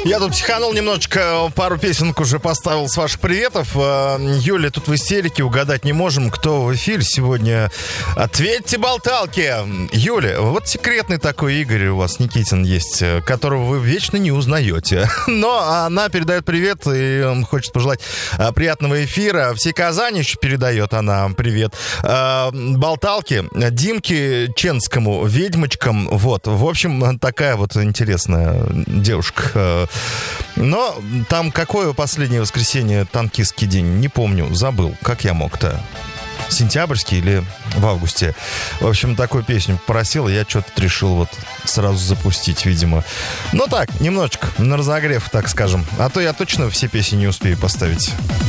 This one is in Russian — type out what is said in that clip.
Я тут психанул немножечко, пару песенок уже поставил с ваших приветов. Юля, тут в истерике, угадать не можем, кто в эфире сегодня. Ответьте, болталки! Юля, вот секретный такой Игорь у вас, Никитин, есть, которого вы вечно не узнаете. Но она передает привет и хочет пожелать приятного эфира. Всей Казани еще передает она привет. Болталки, Димке Ченскому, ведьмочкам. Вот, в общем, такая вот интересная девушка. Но там какое последнее воскресенье, танкистский день, не помню, забыл. Как я мог-то? Сентябрьский или в августе? В общем, такую песню попросила, я что-то решил вот сразу запустить, видимо. Ну так, немножечко на разогрев, так скажем. А то я точно все песни не успею поставить.